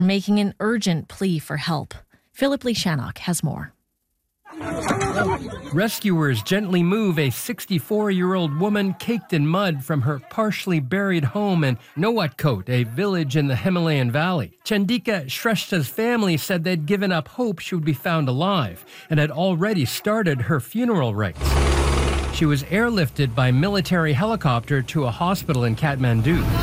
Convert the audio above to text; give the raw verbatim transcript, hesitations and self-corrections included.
making an urgent plea for help. Philip Lee Shannock has more. Rescuers gently move a sixty-four-year-old woman caked in mud from her partially buried home in Nuwatkote, a village in the Himalayan Valley. Chandika Shrestha's family said they'd given up hope she would be found alive and had already started her funeral rites. She was airlifted by military helicopter to a hospital in Kathmandu.